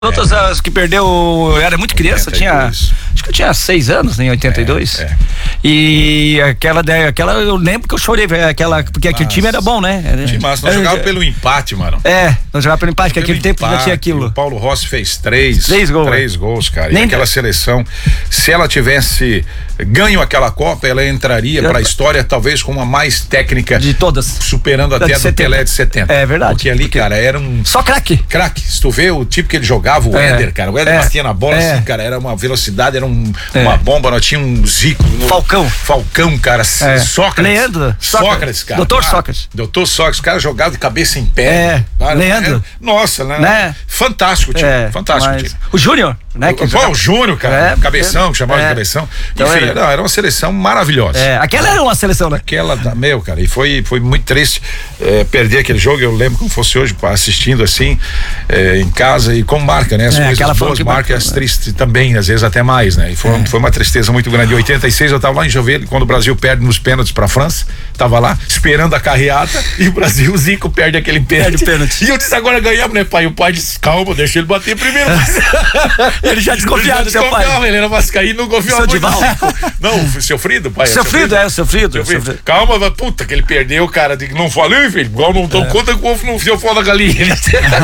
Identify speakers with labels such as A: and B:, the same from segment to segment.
A: Outras as que perdeu, eu era muito criança, 82. Acho que eu tinha 6 anos, em 82. E aquela eu lembro que eu chorei, porque aquele time era bom, né?
B: Nós jogávamos pelo empate, mano.
A: Nós jogávamos pelo empate, porque aquele tempo já tinha aquilo.
B: O Paulo Rossi fez 3 gols, cara. E aquela seleção, se ela tivesse ganho aquela Copa, ela entraria pra história talvez com uma mais técnica
A: de todas,
B: superando até a do Pelé de 70.
A: É verdade.
B: Porque ali, cara, era um...
A: Só craque.
B: Se tu vê o tipo que ele jogava, o Éder, cara. O Éder batia na bola assim, cara, era uma velocidade, era uma bomba. Nós tínhamos um Zico. Falcão, cara. Sócrates.
A: Leandro.
B: Sócrates, cara.
A: Doutor Sócrates.
B: Doutor Sócrates, o cara jogava de cabeça em pé.
A: Cara,
B: Leandro. Nossa, né? Fantástico time. Fantástico time.
A: O Júnior, né?
B: O Júnior, cara. Cabeção, chamava de cabeção. Então, enfim, era uma seleção maravilhosa.
A: Aquela era uma seleção, né?
B: Cara, e foi muito triste perder aquele jogo. Eu lembro como fosse hoje, assistindo assim, em casa, e como marca, né? As coisas boas marcam, as tristes também, às vezes até mais, né? E foi uma tristeza muito grande. Em 86 eu tava lá em Joinville, quando o Brasil perde nos pênaltis pra França, tava lá esperando a carreata e o Brasil, o Zico perde aquele pênalti. E eu disse, agora ganhamos, né, pai? O pai disse, calma, deixa ele bater primeiro.
A: Ele já desconfiava do seu pai.
B: Ele era vascaíno, não confiava muito no Zico. Não, o seu Frido, pai.
A: Seu Frido.
B: Calma, puta, que ele perdeu, cara. Não falei, filho, igual não dão conta que o ovo não enfiou fora da galinha.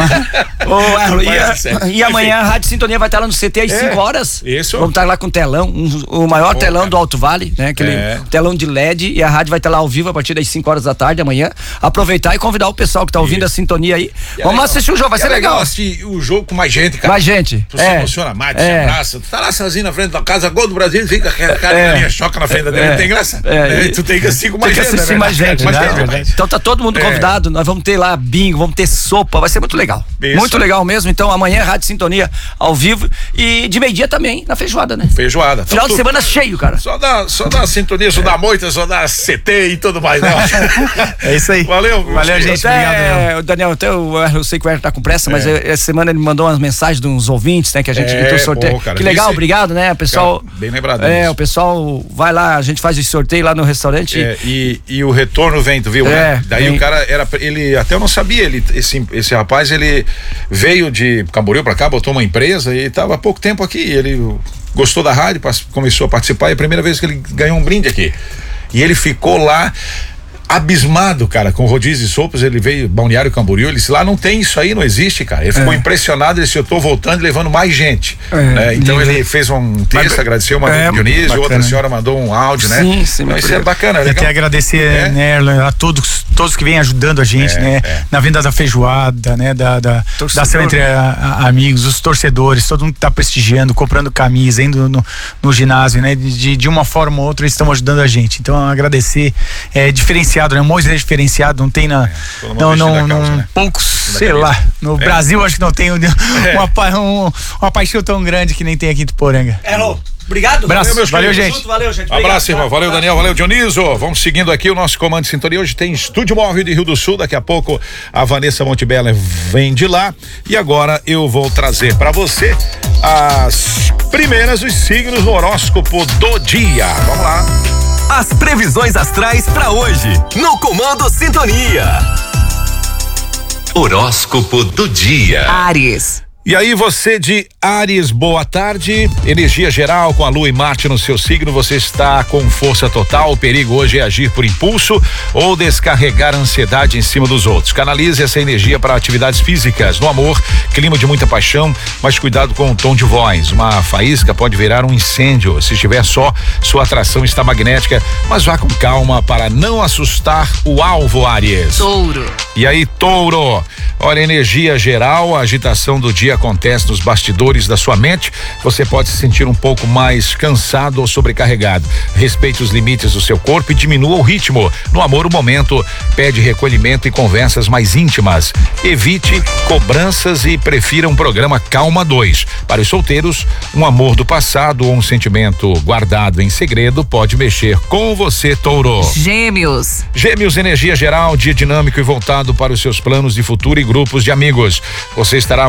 A: E amanhã a Rádio Sintonia vai estar lá no CT às 5 horas.
B: Isso.
A: Vamos estar lá com telão, o maior telão do Alto Vale, né? Aquele telão de LED, e a rádio vai estar lá ao vivo a partir das 5 horas da tarde amanhã. Aproveitar e convidar o pessoal que está ouvindo a Sintonia aí. Vamos assistir o jogo, vai ser legal.
B: Assistir o jogo com mais gente, cara.
A: Mais gente.
B: Tu se emociona mais, tu se abraça. Tu tá lá sozinho na frente da casa, gol do Brasil, fica a minha choca na frente da dele. Tem graça. Tu tem que assistir com mais gente.
A: Tem que assistir mais gente, né? Então tá todo mundo convidado. Nós vamos ter lá bingo, vamos ter sopa, vai ser muito legal. Muito legal mesmo. Então amanhã Rádio Sintonia ao vivo e de meio-dia também na feijoada, né?
B: Feijoada.
A: Final de semana cheio, cara.
B: Só dá sintonia, só dá moita, só dá CT e tudo mais, né?
A: É isso aí.
B: Valeu,
A: gente. Obrigado, Daniel. Eu sei que o Hélio tá com pressa, mas essa semana ele mandou umas mensagens de uns ouvintes, né? Que a gente entrou sorteio. Que legal, obrigado, né? O pessoal.
B: Cara, bem lembrado.
A: O pessoal vai lá, a gente faz esse sorteio lá no restaurante.
B: E o retorno vem, tu viu? Daí o cara ele até eu não sabia, esse rapaz, ele veio de Camboriú pra cá, botou uma empresa e tava há pouco tempo aqui. Ele gostou da rádio, começou a participar, e a primeira vez que ele ganhou um brinde aqui. E ele ficou lá abismado, cara, com o rodízio de sopas. Ele veio Balneário Camboriú, ele disse, lá não tem isso aí, não existe, cara. Ele ficou impressionado, ele disse, eu tô voltando e levando mais gente, né? Então ele fez um texto, agradeceu uma Dionísio, outra senhora mandou um áudio, né?
A: Sim,
B: então, isso é bacana, legal.
C: Eu quero agradecer, né, a todos que vêm ajudando a gente, né? Na venda da feijoada, né? Da ação entre amigos, os torcedores, todo mundo que tá prestigiando, comprando camisa, indo no ginásio, né? De uma forma ou outra, eles estão ajudando a gente. Então, agradecer, diferenciado, né? O Moisés é diferenciado, não tem poucos, sei lá, no Brasil acho que não tem uma paixão tão grande que nem tem aqui em Tuporanga.
A: Obrigado.
B: Valeu, gente.
A: Valeu, gente.
B: Abraço, irmão. Valeu, Daniel. Valeu, Dionísio. Vamos seguindo aqui o nosso Comando de Sintonia. Hoje tem Estúdio Móvel de Rio do Sul. Daqui a pouco a Vanessa Montebello vem de lá. E agora eu vou trazer para você as primeiras dos signos no horóscopo do dia. Vamos lá.
D: As previsões astrais para hoje, no Comando Sintonia. Horóscopo do dia.
E: Áries.
B: E aí, você de Áries, boa tarde. Energia geral com a Lua e Marte no seu signo, você está com força total. O perigo hoje é agir por impulso ou descarregar a ansiedade em cima dos outros. Canalize essa energia para atividades físicas. No amor, clima de muita paixão, mas cuidado com o tom de voz. Uma faísca pode virar um incêndio. Se estiver só, sua atração está magnética, mas vá com calma para não assustar o alvo, Áries.
E: Touro.
B: E aí, Touro, olha, energia geral, a agitação do dia acontece nos bastidores da sua mente. Você pode se sentir um pouco mais cansado ou sobrecarregado. Respeite os limites do seu corpo e diminua o ritmo. No amor, o momento pede recolhimento e conversas mais íntimas. Evite cobranças e prefira um programa Calma 2. Para os solteiros, um amor do passado ou um sentimento guardado em segredo pode mexer com você, Touro.
E: Gêmeos.
B: Gêmeos, energia geral, dia dinâmico e voltado para os seus planos de futuro e grupos de amigos. Você estará muito comunicado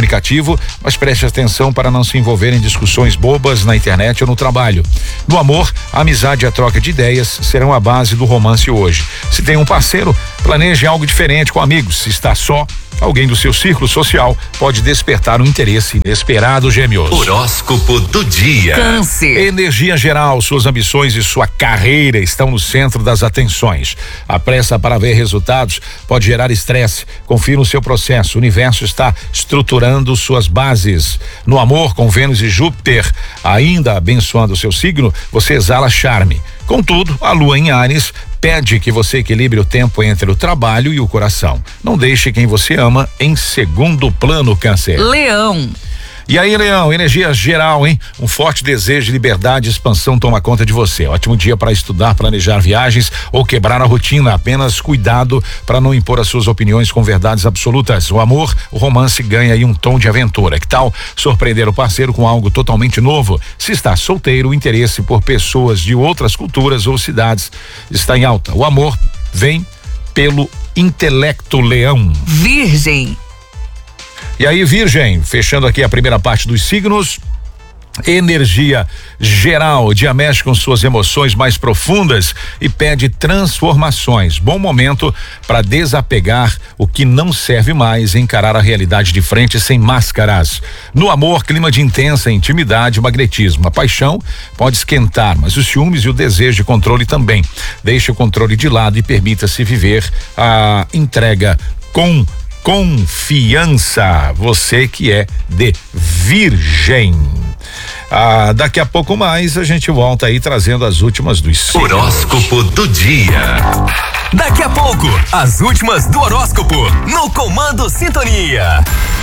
B: comunicativo, mas preste atenção para não se envolver em discussões bobas na internet ou no trabalho. No amor, a amizade e a troca de ideias serão a base do romance hoje. Se tem um parceiro, planeje algo diferente com amigos. Se está só, alguém do seu círculo social pode despertar um interesse inesperado, Gêmeos.
D: Horóscopo do dia.
E: Câncer.
B: Energia geral, suas ambições e sua carreira estão no centro das atenções. A pressa para ver resultados pode gerar estresse. Confira o seu processo. O universo está estruturando suas bases. No amor, com Vênus e Júpiter ainda abençoando o seu signo, você exala charme. Contudo, a lua em Áries pede que você equilibre o tempo entre o trabalho e o coração. Não deixe quem você ama em segundo plano, Câncer.
E: Leão.
B: E aí, Leão, energia geral, hein? Um forte desejo de liberdade e expansão toma conta de você. Ótimo dia para estudar, planejar viagens ou quebrar a rotina. Apenas cuidado para não impor as suas opiniões com verdades absolutas. O amor, o romance ganha aí um tom de aventura. Que tal surpreender o parceiro com algo totalmente novo? Se está solteiro, o interesse por pessoas de outras culturas ou cidades está em alta. O amor vem pelo intelecto, Leão.
E: Virgem.
B: E aí, Virgem, fechando aqui a primeira parte dos signos. Energia geral, o dia mexe com suas emoções mais profundas e pede transformações. Bom momento para desapegar o que não serve mais e encarar a realidade de frente sem máscaras. No amor, clima de intensa intimidade e magnetismo. A paixão pode esquentar, mas os ciúmes e o desejo de controle também. Deixe o controle de lado e permita-se viver a entrega com confiança, você que é de Virgem. Daqui a pouco mais a gente volta aí trazendo as últimas dos signos.
D: Horóscopo do dia. Daqui a pouco, as últimas do horóscopo no Comando Sintonia.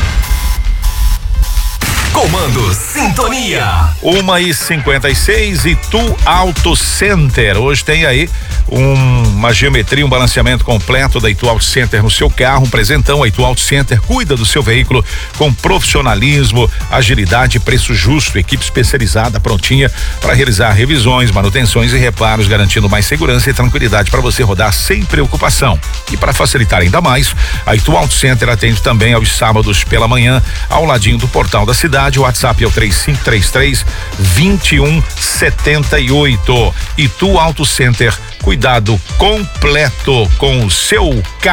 D: Comando Sintonia.
B: 1h56, Itu Auto Center. Hoje tem aí uma geometria, um balanceamento completo da Itu Auto Center no seu carro, um presentão. A Itu Auto Center cuida do seu veículo com profissionalismo, agilidade e preço justo. Equipe especializada prontinha para realizar revisões, manutenções e reparos, garantindo mais segurança e tranquilidade para você rodar sem preocupação. E para facilitar ainda mais, a Itu Auto Center atende também aos sábados pela manhã, ao ladinho do portal da cidade. O WhatsApp é o 3533-2178. Itu Auto Center, cuidado completo com o seu carro.